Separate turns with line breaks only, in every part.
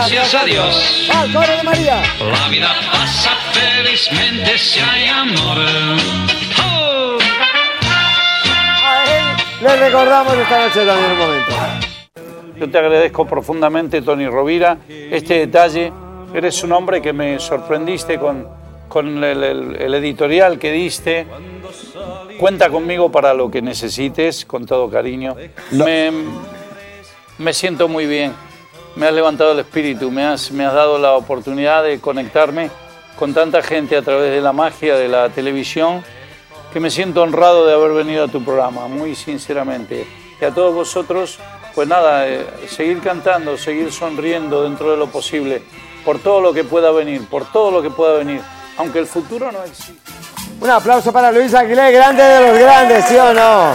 gracias a Dios.
¡Al coro de María!
La vida pasa felizmente si hay amor. ¡Oh!
Les recordamos esta noche también un momento.
Yo te agradezco profundamente, Tony Rovira, este detalle. Eres un hombre que me sorprendiste con el editorial que diste. Cuenta conmigo para lo que necesites, con todo cariño. Me siento muy bien. Me has levantado el espíritu, me has dado la oportunidad de conectarme con tanta gente a través de la magia de la televisión, que me siento honrado de haber venido a tu programa, muy sinceramente. Y a todos vosotros, pues nada, seguir cantando, seguir sonriendo dentro de lo posible, por todo lo que pueda venir, aunque el futuro no existe.
Un aplauso para Luis Aguilé, grande de los grandes, ¿sí o no?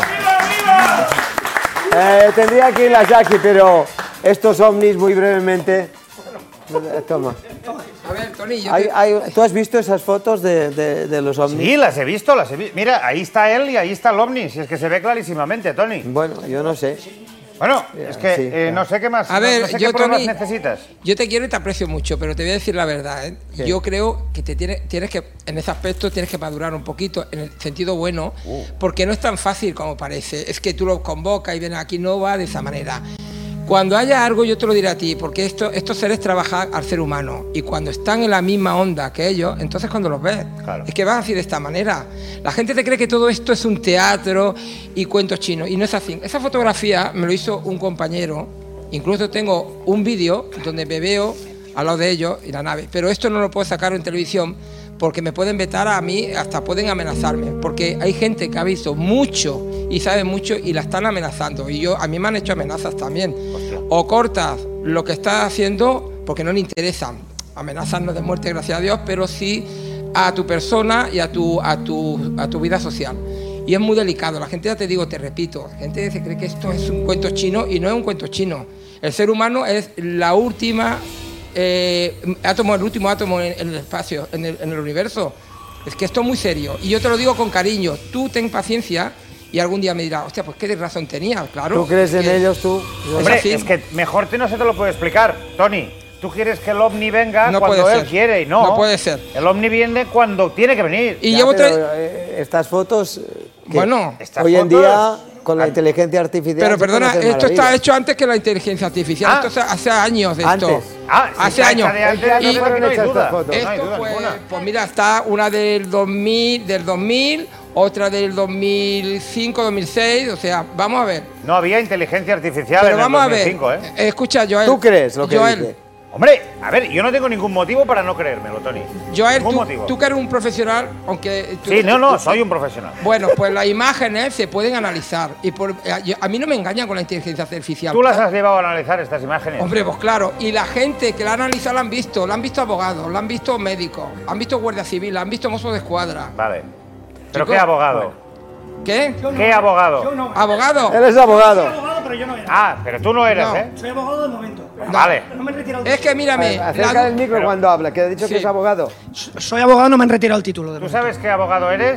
Tendría que ir la Jackie, pero estos ovnis muy brevemente. Toma.
A ver, Tony,
¿Tú has visto esas fotos de los ovnis?
Sí, las he visto. Mira, ahí está él y ahí está el ovni, si es que se ve clarísimamente, Tony.
Bueno, yo no sé.
Bueno, es que
sí, claro.
no sé qué más.
A ver,
no sé
yo,
qué pruebas
Tony,
necesitas.
Yo te quiero y te aprecio mucho, pero te voy a decir la verdad, ¿eh? Yo creo que tienes que, en ese aspecto, tienes que madurar un poquito, en el sentido bueno, porque no es tan fácil como parece. Es que tú los convocas y vienes aquí, no va de esa manera. Cuando haya algo, yo te lo diré a ti, porque estos seres trabajan al ser humano, y cuando están en la misma onda que ellos, entonces cuando los ves,
claro,
es que vas así de esta manera. La gente te cree que todo esto es un teatro y cuentos chinos, y no es así. Esa fotografía me lo hizo un compañero, incluso tengo un vídeo donde me veo al lado de ellos y la nave, pero esto no lo puedo sacar en televisión porque me pueden vetar a mí, hasta pueden amenazarme, porque hay gente que ha visto mucho y sabe mucho y la están amenazando, y a mí me han hecho amenazas también. Hostia. O cortas lo que estás haciendo porque no le interesan, amenazas no de muerte, gracias a Dios, pero sí a tu persona y a tu vida social. Y es muy delicado. La gente, ya te digo, te repito, la gente se cree que esto es un cuento chino y no es un cuento chino. El ser humano es la última átomo, el último átomo en el espacio, en el universo. Es que esto es muy serio y yo te lo digo con cariño. Tú ten paciencia y algún día me dirás, hostia, pues qué razón tenía, claro.
¿Tú crees en ellos, tú?
Hombre, es que mejor no se te lo puedo explicar, Tony. Tú quieres que el ovni venga
no
cuando él quiere y no.
No puede ser.
El ovni viene cuando tiene que venir.
Y
ya,
llevo
estas fotos,
bueno,
hoy en día con la inteligencia artificial.
Pero perdona, esto está hecho antes que la inteligencia artificial. Esto hace años de esto.
Antes.
Hace años.
Y
fueron hechas estas fotos.
Esto pues mira, está una del 2000, otra del 2005, 2006, o sea, vamos a ver.
No había inteligencia artificial
pero
en
vamos
el 2005,
a ver. Escucha, Joel.
¿Tú crees lo que dice?
Hombre, a ver, yo no tengo ningún motivo para no creérmelo, Tony.
Joel, tú que eres un profesional, aunque...
Sí, soy un profesional.
Bueno, pues las imágenes se pueden analizar. Y a mí no me engañan con la inteligencia artificial.
¿Tú las has llevado a analizar, estas imágenes?
Hombre, pues claro. Y la gente que la ha analizado la han visto abogados, la han visto médicos, han visto guardia civil, la han visto mozos de escuadra.
Vale. ¿Pero
Chicos,
qué abogado?
Bueno. ¿Qué?
¿Qué abogado?
Yo no.
¿Abogado?
Él es abogado.
Soy abogado, pero yo no era.
Ah, pero tú no eres,
No.
¿eh?
Soy abogado del momento.
Vale.
No me he retirado.
Es que mírame.
Acerca del micro cuando habla, que ha dicho que es abogado.
Soy abogado, no me han retirado el título.
¿Tú sabes qué abogado eres?